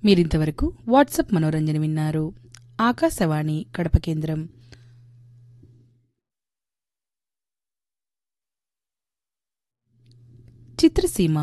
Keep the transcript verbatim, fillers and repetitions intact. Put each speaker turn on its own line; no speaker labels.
మీరింతవరకు వాట్సాప్ మనోరంజన విన్నారు. ఆకాశవాణి కడప కేంద్రం. చిత్రసీమ